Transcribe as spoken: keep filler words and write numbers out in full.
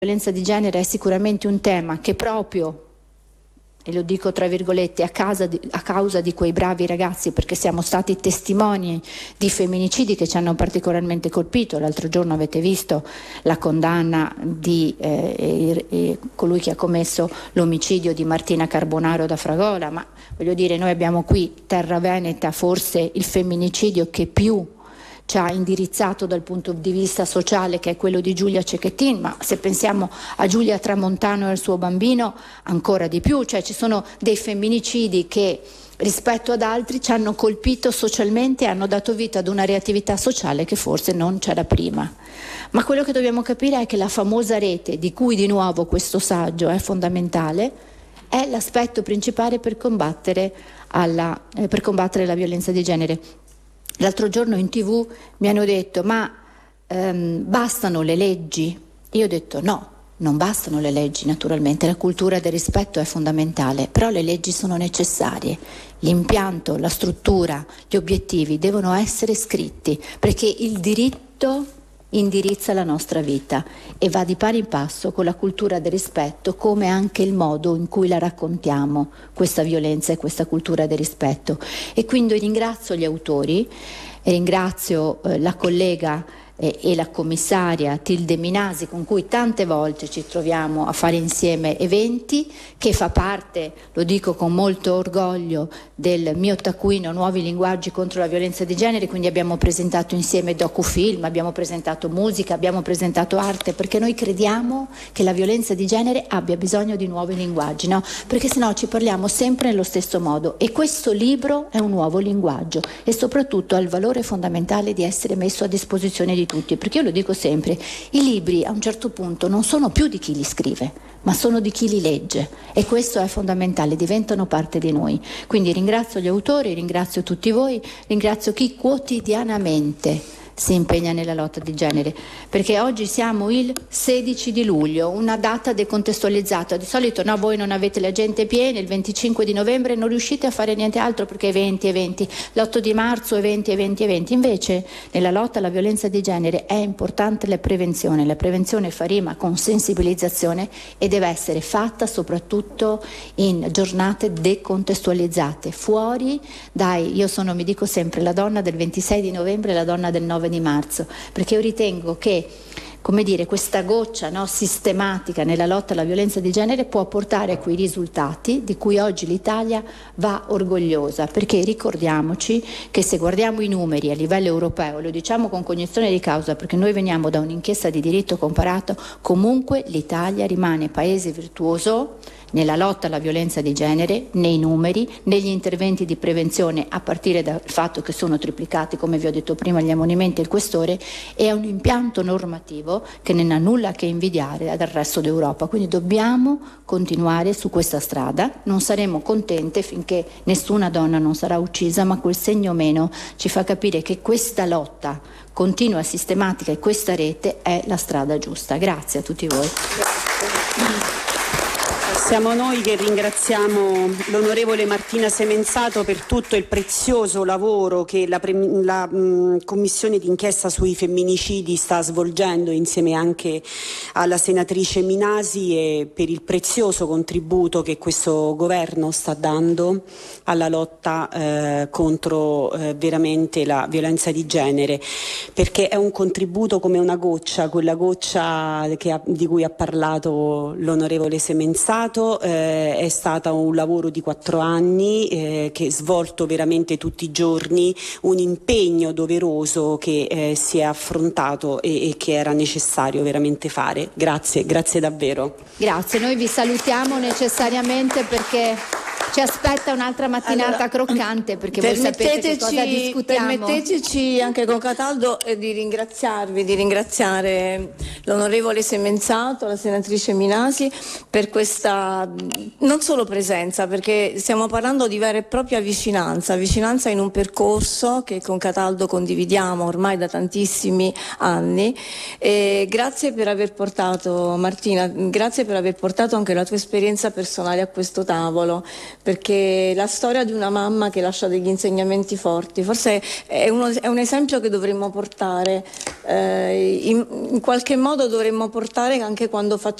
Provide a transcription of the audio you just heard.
La violenza di genere è sicuramente un tema che proprio, e lo dico tra virgolette, a, casa di, a causa di quei bravi ragazzi, perché siamo stati testimoni di femminicidi che ci hanno particolarmente colpito. L'altro giorno avete visto la condanna di eh, e, e colui che ha commesso l'omicidio di Martina Carbonaro da Fragola, ma voglio dire, noi abbiamo qui terra veneta forse il femminicidio che più ci ha indirizzato dal punto di vista sociale, che è quello di Giulia Cecchettin, ma se pensiamo a Giulia Tramontano e al suo bambino ancora di più, cioè ci sono dei femminicidi che rispetto ad altri ci hanno colpito socialmente e hanno dato vita ad una reattività sociale che forse non c'era prima. Ma quello che dobbiamo capire è che la famosa rete, di cui di nuovo questo saggio è fondamentale, è l'aspetto principale per combattere, alla, eh, per combattere la violenza di genere. L'altro giorno in tv mi hanno detto ma ehm, bastano le leggi? Io ho detto no, non bastano le leggi, naturalmente la cultura del rispetto è fondamentale, però le leggi sono necessarie, l'impianto, la struttura, gli obiettivi devono essere scritti, perché il diritto indirizza la nostra vita e va di pari passo con la cultura del rispetto, come anche il modo in cui la raccontiamo, questa violenza e questa cultura del rispetto. E quindi ringrazio gli autori, e ringrazio eh, la collega eh, e la commissaria Tilde Minasi, con cui tante volte ci troviamo a fare insieme eventi, che fa parte, lo dico con molto orgoglio, del mio taccuino Nuovi linguaggi contro la violenza di genere. Quindi abbiamo presentato insieme docufilm, abbiamo presentato musica, abbiamo presentato arte, perché noi crediamo che la violenza di genere abbia bisogno di nuovi linguaggi, no? Perché sennò ci parliamo sempre nello stesso modo, e questo libro è un nuovo linguaggio e soprattutto ha il valore fondamentale di essere messo a disposizione di tutti, perché io lo dico sempre, i libri a un certo punto non sono più di chi li scrive, ma sono di chi li legge, e questo è fondamentale, diventano parte di noi. Quindi ringrazio gli autori, ringrazio tutti voi, ringrazio chi quotidianamente si impegna nella lotta di genere, perché oggi siamo il sedici di luglio, una data decontestualizzata. Di solito no, voi non avete le agende piene, il venticinque di novembre non riuscite a fare niente altro perché eventi, eventi, l'otto di marzo eventi, eventi, eventi. Invece nella lotta alla violenza di genere è importante la prevenzione, la prevenzione fa rima con sensibilizzazione e deve essere fatta soprattutto in giornate decontestualizzate, fuori dai, io sono, mi dico sempre, la donna del ventisei di novembre e la donna del nove di marzo, perché io ritengo che, come dire, questa goccia, no, sistematica nella lotta alla violenza di genere può portare a quei risultati di cui oggi l'Italia va orgogliosa, perché ricordiamoci che se guardiamo i numeri a livello europeo, lo diciamo con cognizione di causa perché noi veniamo da un'inchiesta di diritto comparato, comunque l'Italia rimane paese virtuoso nella lotta alla violenza di genere, nei numeri, negli interventi di prevenzione, a partire dal fatto che sono triplicati, come vi ho detto prima, gli ammonimenti e il questore, e a un impianto normativo che non ha nulla a che invidiare dal resto d'Europa. Quindi dobbiamo continuare su questa strada, non saremo contente finché nessuna donna non sarà uccisa, ma quel segno meno ci fa capire che questa lotta continua, sistematica, e questa rete è la strada giusta. Grazie a tutti voi. Grazie. Siamo noi che ringraziamo l'onorevole Martina Semenzato per tutto il prezioso lavoro che la, la mh, Commissione d'inchiesta sui femminicidi sta svolgendo insieme anche alla senatrice Minasi, e per il prezioso contributo che questo governo sta dando alla lotta eh, contro eh, veramente la violenza di genere, perché è un contributo come una goccia, quella goccia che ha, di cui ha parlato l'onorevole Semenzato. Eh, è stato un lavoro di quattro anni eh, che è svolto veramente tutti i giorni, un impegno doveroso che eh, si è affrontato e, e che era necessario veramente fare. Grazie, grazie davvero. Grazie, noi vi salutiamo necessariamente perché ci aspetta un'altra mattinata allora, croccante, perché voi sapete che cosa discutiamo. Permetteteci anche con Cataldo eh, di ringraziarvi, di ringraziare l'onorevole Semenzato, la senatrice Minasi per questa non solo presenza, perché stiamo parlando di vera e propria vicinanza, vicinanza in un percorso che con Cataldo condividiamo ormai da tantissimi anni. E grazie per aver portato, Martina, grazie per aver portato anche la tua esperienza personale a questo tavolo. perché la storia di una mamma che lascia degli insegnamenti forti, forse è, uno, è un esempio che dovremmo portare, eh, in, in qualche modo dovremmo portare anche quando facciamo